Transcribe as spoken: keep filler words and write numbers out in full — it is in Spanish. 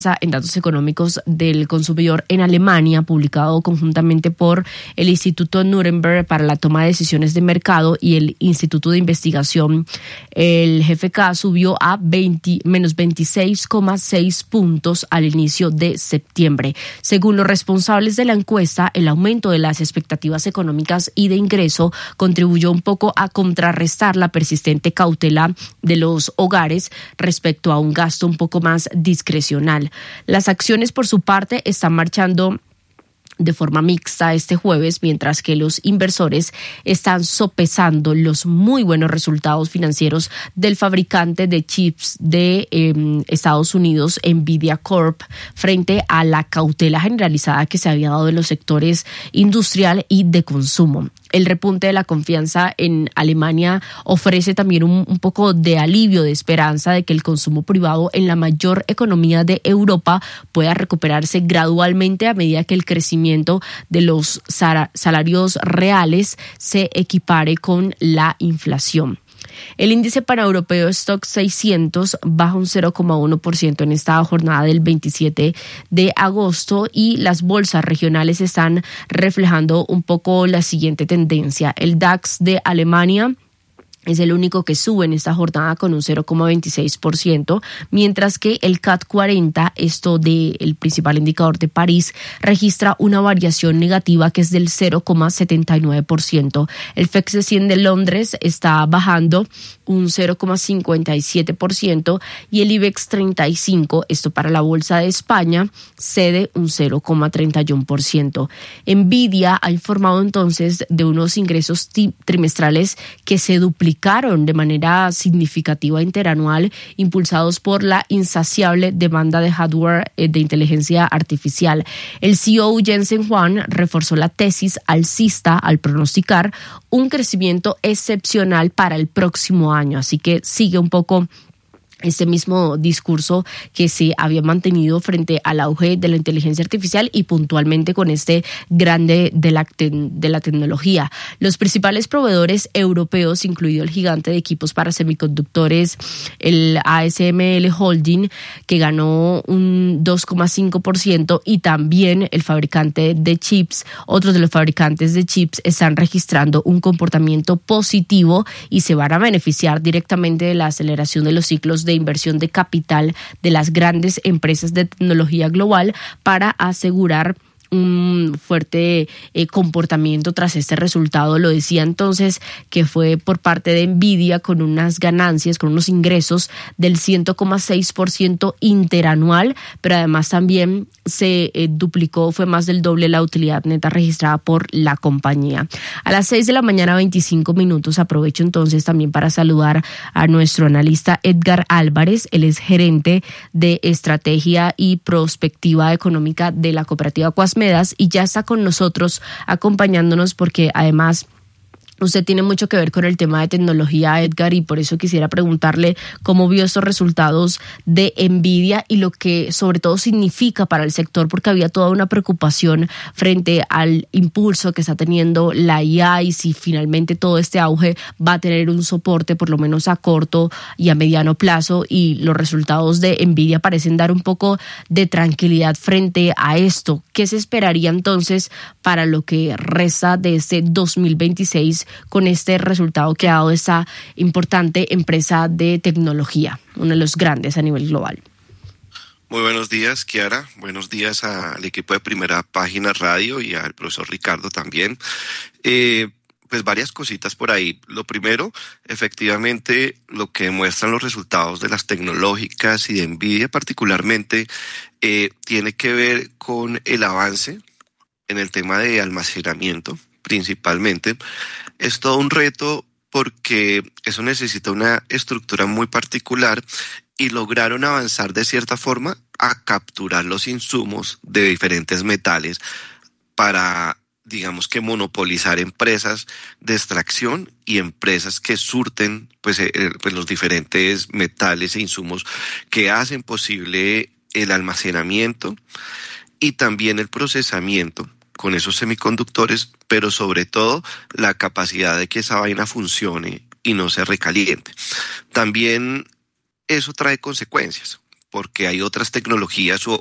en datos económicos del consumidor en Alemania, publicado conjuntamente por el Instituto Nuremberg para la toma de decisiones de mercado y el Instituto de Investigación, el G F K subió a veinte, menos veintiséis coma seis puntos al inicio de septiembre. Según los responsables de la encuesta, el aumento de las expectativas económicas y de ingreso contribuyó un poco a contrarrestar la persistente cautela de los hogares respecto a un gasto un poco más discrecional. Las acciones, por su parte, están marchando de forma mixta este jueves, mientras que los inversores están sopesando los muy buenos resultados financieros del fabricante de chips de eh, Estados Unidos, Nvidia Corp, frente a la cautela generalizada que se había dado en los sectores industrial y de consumo. El repunte de la confianza en Alemania ofrece también un, un poco de alivio, de esperanza de que el consumo privado en la mayor economía de Europa pueda recuperarse gradualmente a medida que el crecimiento de los salarios reales se equipare con la inflación. El índice paneuropeo Stoxx seiscientos baja un cero coma uno por ciento en esta jornada del veintisiete de agosto y las bolsas regionales están reflejando un poco la siguiente tendencia. El DAX de Alemania es el único que sube en esta jornada con un cero coma veintiséis por ciento, mientras que el C A C cuarenta, esto del principal indicador de París, registra una variación negativa que es del cero coma setenta y nueve por ciento. El F T S E cien de Londres está bajando un cero coma cincuenta y siete por ciento y el IBEX treinta y cinco, esto para la bolsa de España, cede un cero coma treinta y uno por ciento. Nvidia ha informado entonces de unos ingresos trimestrales que se duplican de manera significativa interanual, impulsados por la insaciable demanda de hardware de inteligencia artificial. El C E O Jensen Huang reforzó la tesis alcista al pronosticar un crecimiento excepcional para el próximo año, así que sigue un poco este mismo discurso que se había mantenido frente al auge de la inteligencia artificial y puntualmente con este grande de la, te- de la tecnología. Los principales proveedores europeos, incluido el gigante de equipos para semiconductores, el A S M L Holding, que ganó un dos coma cinco por ciento, y también el fabricante de chips, otros de los fabricantes de chips están registrando un comportamiento positivo y se van a beneficiar directamente de la aceleración de los ciclos de de inversión de capital de las grandes empresas de tecnología global para asegurar un fuerte eh, comportamiento tras este resultado. Lo decía entonces que fue por parte de Nvidia con unas ganancias, con unos ingresos del cien coma seis por ciento interanual, pero además también se eh, duplicó, fue más del doble la utilidad neta registrada por la compañía. A las seis de la mañana, veinticinco minutos, aprovecho entonces también para saludar a nuestro analista Edgar Álvarez. Él es gerente de estrategia y prospectiva económica de la cooperativa Cuasmedas y ya está con nosotros acompañándonos porque además usted tiene mucho que ver con el tema de tecnología, Edgar, y por eso quisiera preguntarle cómo vio estos resultados de Nvidia y lo que sobre todo significa para el sector, porque había toda una preocupación frente al impulso que está teniendo la I A y si finalmente todo este auge va a tener un soporte por lo menos a corto y a mediano plazo, y los resultados de Nvidia parecen dar un poco de tranquilidad frente a esto. ¿Qué se esperaría entonces para lo que resta de este dos mil veintiséis con este resultado que ha dado esta importante empresa de tecnología, uno de los grandes a nivel global? Muy buenos días, Kiara. Buenos días al equipo de Primera Página Radio y al profesor Ricardo también. Eh, pues varias cositas por ahí. Lo primero, efectivamente, lo que muestran los resultados de las tecnológicas y de Nvidia particularmente, eh, tiene que ver con el avance en el tema de almacenamiento, principalmente. Es todo un reto porque eso necesita una estructura muy particular y lograron avanzar de cierta forma a capturar los insumos de diferentes metales para, digamos que monopolizar empresas de extracción y empresas que surten pues, eh, pues los diferentes metales e insumos que hacen posible el almacenamiento y también el procesamiento con esos semiconductores, pero sobre todo la capacidad de que esa vaina funcione y no se recaliente. También eso trae consecuencias. porque hay otras tecnologías o,